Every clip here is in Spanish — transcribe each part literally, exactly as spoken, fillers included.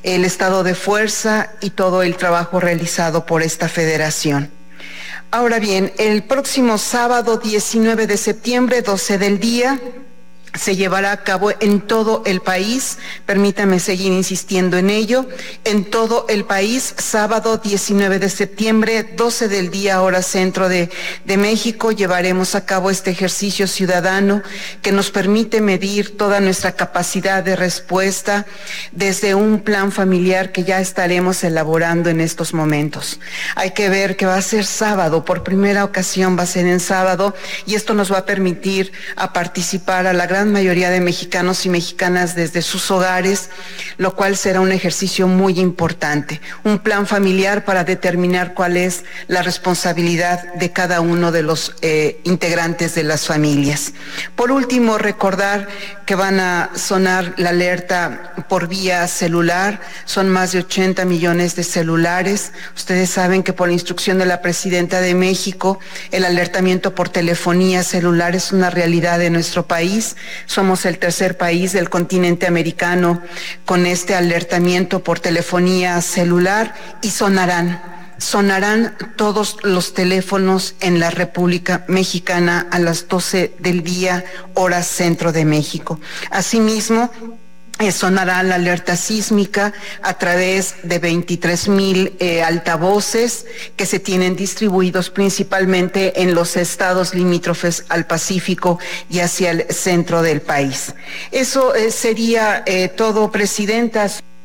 el estado de fuerza y todo el trabajo realizado por esta federación. Ahora bien, el próximo sábado diecinueve de septiembre, doce del día, se llevará a cabo en todo el país, permítame seguir insistiendo en ello, en todo el país, sábado diecinueve de septiembre, doce del día, hora centro de, de México, llevaremos a cabo este ejercicio ciudadano que nos permite medir toda nuestra capacidad de respuesta desde un plan familiar que ya estaremos elaborando en estos momentos. Hay que ver que va a ser sábado, por primera ocasión va a ser en sábado, y esto nos va a permitir a participar a la gran mayoría de mexicanos y mexicanas desde sus hogares, lo cual será un ejercicio muy importante, un plan familiar para determinar cuál es la responsabilidad de cada uno de los eh, integrantes de las familias. Por último, recordar que van a sonar la alerta por vía celular, son más de ochenta millones de celulares. Ustedes saben que por instrucción de la Presidenta de México, el alertamiento por telefonía celular es una realidad de nuestro país. Somos el tercer país del continente americano con este alertamiento por telefonía celular, y sonarán, sonarán todos los teléfonos en la República Mexicana a las doce del día, hora centro de México. Asimismo, Eh, sonará la alerta sísmica a través de veintitrés mil eh, altavoces que se tienen distribuidos principalmente en los estados limítrofes al Pacífico y hacia el centro del país. Eso eh, sería eh, todo, Presidenta.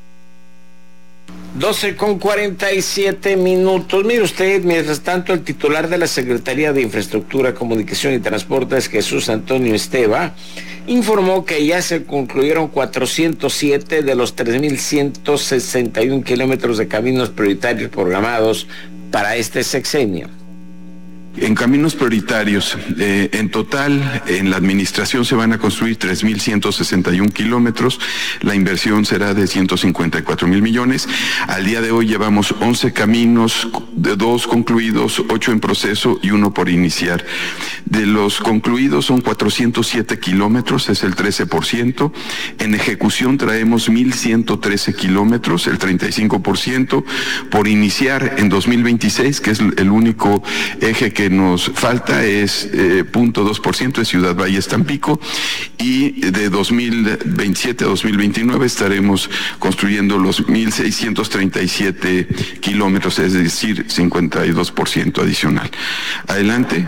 doce con cuarenta y siete minutos. Mire usted, mientras tanto, el titular de la Secretaría de Infraestructura, Comunicación y Transportes, Jesús Antonio Esteva, informó que ya se concluyeron cuatrocientos siete de los tres mil ciento sesenta y uno kilómetros de caminos prioritarios programados para este sexenio. En caminos prioritarios, eh, en total, en la administración se van a construir tres mil ciento sesenta y uno kilómetros, la inversión será de ciento cincuenta y cuatro mil millones. Al día de hoy llevamos once caminos, de dos concluidos, ocho en proceso y uno por iniciar. De los concluidos son cuatrocientos siete kilómetros, es el trece por ciento. En ejecución traemos mil ciento trece kilómetros, el treinta y cinco por ciento. Por iniciar en dos mil veintiséis, que es el único eje que nos falta, es eh, cero punto dos por ciento, es Ciudad Valles Tampico, y de dos mil veintisiete a dos mil veintinueve estaremos construyendo los mil seiscientos treinta y siete kilómetros, es decir, cincuenta y dos por ciento adicional. Adelante.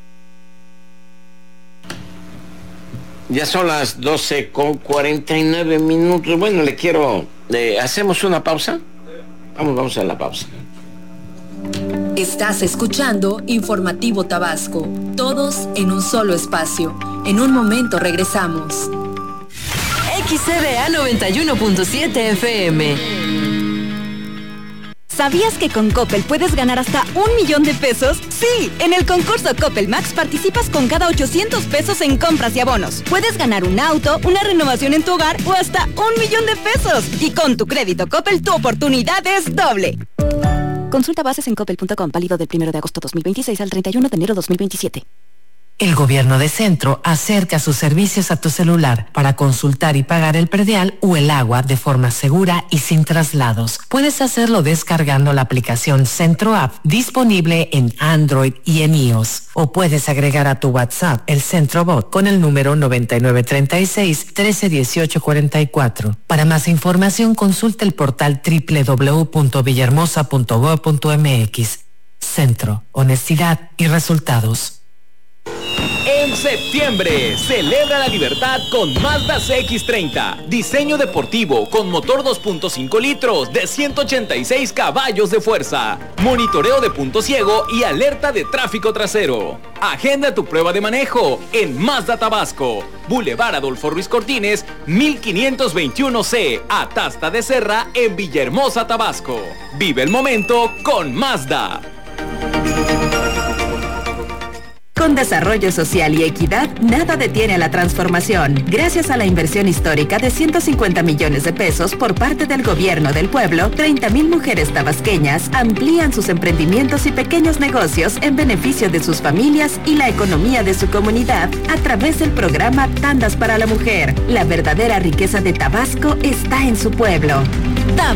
Ya son las doce con cuarenta y nueve minutos. Bueno, le quiero... Eh, ¿hacemos una pausa? Vamos, vamos a la pausa. Estás escuchando Informativo Tabasco, todos en un solo espacio. En un momento regresamos. X C D A noventa y uno punto siete F M. ¿Sabías que con Coppel puedes ganar hasta un millón de pesos? Sí, en el concurso Coppel Max participas con cada ochocientos pesos en compras y abonos. Puedes ganar un auto, una renovación en tu hogar o hasta un millón de pesos. Y con tu crédito Coppel, tu oportunidad es doble. Consulta bases en coppel punto com, válido del primero de agosto dos mil veintiséis al treinta y uno de enero dos mil veintisiete. El gobierno de Centro acerca sus servicios a tu celular para consultar y pagar el predial o el agua de forma segura y sin traslados. Puedes hacerlo descargando la aplicación Centro App, disponible en Android y en iOS. O puedes agregar a tu WhatsApp el Centro Bot con el número noventa y nueve treinta y seis, trece dieciocho cuarenta y cuatro. Para más información, consulta el portal doble u doble u doble u punto villahermosa punto gob punto m x. Centro, honestidad y resultados. En septiembre, celebra la libertad con Mazda C X treinta. Diseño deportivo con motor dos punto cinco litros de ciento ochenta y seis caballos de fuerza. Monitoreo de punto ciego y alerta de tráfico trasero. Agenda tu prueba de manejo en Mazda Tabasco. Boulevard Adolfo Ruiz Cortines, mil quinientos veintiuno C, Atasta de Serra, en Villahermosa, Tabasco. Vive el momento con Mazda. Con desarrollo social y equidad, nada detiene la transformación. Gracias a la inversión histórica de ciento cincuenta millones de pesos por parte del gobierno del pueblo, treinta mil mujeres tabasqueñas amplían sus emprendimientos y pequeños negocios en beneficio de sus familias y la economía de su comunidad a través del programa Tandas para la Mujer. La verdadera riqueza de Tabasco está en su pueblo.